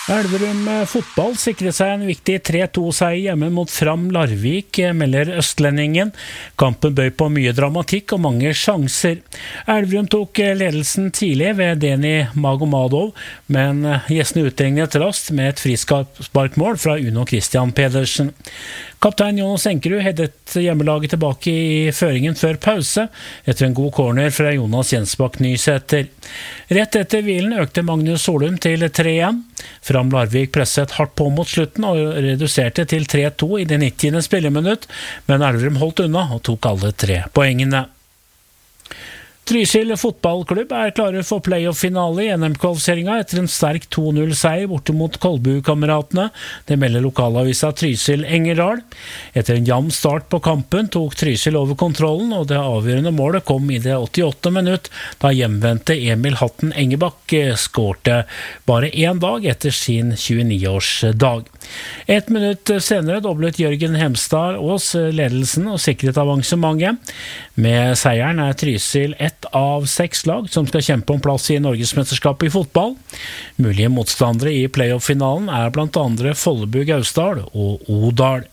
Elverum fotball sikret seg en viktig 3-2-seier hjemme mot Fram Larvik, melder Østlendingen. Kampen bøy på mye dramatikk og mange sjanser. Elverum tok ledelsen tidlig ved Deni Magomadov, men gjestene utregnet raskt med et frisparkmål fra Uno Christian Pedersen. Kaptein Jonas Enkerud headet hjemmelaget tilbake i føringen før pause, etter en god corner fra Jonas Jensbakk Nysæter. Rett etter hvilen økte Magnus Solum til 3-1. Fram Larvik presset hardt på mot slutten og reduserte til 3-2 i det 90. spilleminutt, men Elverum holdt unna og tok alle 3 poengene. Trysil fotballklubb klare for playoff-finale i NM-kvalifiseringen etter en sterk 2-0-seier borte mot Kolbu-kameratene. Det melder lokalavisa Trysil Engerdal. Etter en jevn start på kampen tok Trysil over kontrollen, og det avgjørende målet kom i det 88. minutt, da hjemvendte Emil Hatten Engebakk skårte bare en dag etter sin 29-årsdag. 1 minutt senere doblet Jørgen Hemstad Aas ledelsen og sikret avansementet. Med seieren Trysil ett av 6 lag som skal kjempe om plass i Norgesmesterskapet i fotball. Mulige motstandere i playoff-finalen blant andre Follebu Gausdal og Odal.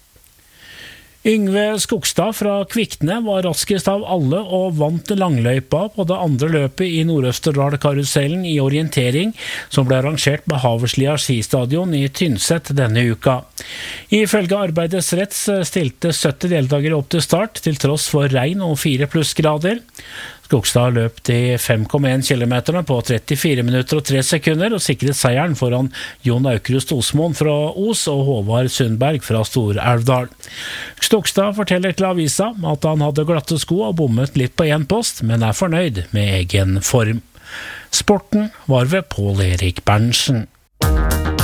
Yngve Skogstad fra Kvikne var raskest av alle og vant langløypa på det andre løpet i Nord-Østerdal-karusellen i orientering, som ble arrangert med Haverslia skistadion i Tynset denne uka. Ifølge Arbeidets Retts stilte 70 deltakere opp til start, til tross for regn og 4 plussgrader. Skogstad løp de 5,1 kilometerne på 34 minutter og 3 sekunder og sikret seieren foran Jon Aukrust Osmoen fra Os og Håvard Sundberg fra Stor-Elvdal. Skogstad forteller til avisa at han hadde glatte sko og bommet litt på en post, men fornøyd med egen form. Sporten var ved Pål Erik Berntsen.